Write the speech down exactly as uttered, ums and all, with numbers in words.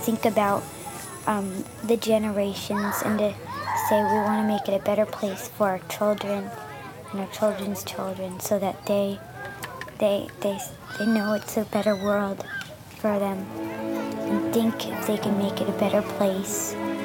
think about um, the generations and to say we want to make it a better place for our children and our children's children, so that they they they they know it's a better world for them, and think if they can make it a better place.